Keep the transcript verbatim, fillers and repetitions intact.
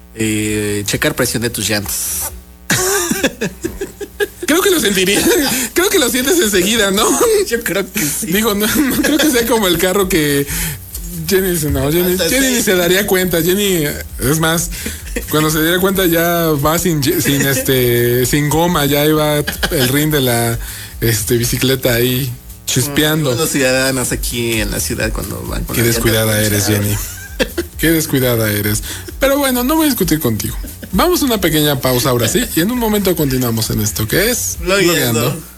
Eh, checar presión de tus llantas. Creo que lo sentiría. Creo que lo sientes enseguida, ¿no? Yo creo que sí. Digo, no, no creo que sea como el carro que Jenny dice, no, Jenny, Jenny ni se daría cuenta. Jenny, es más, cuando se diera cuenta ya va sin, sin este, sin goma, ya iba el rin de la este, bicicleta ahí chispeando. Los ciudadanos aquí en la ciudad cuando van con Qué descuidada eres, Jenny. Qué descuidada eres. Pero bueno, no voy a discutir contigo. Vamos a una pequeña pausa ahora sí, y en un momento continuamos en esto que es Blogueando.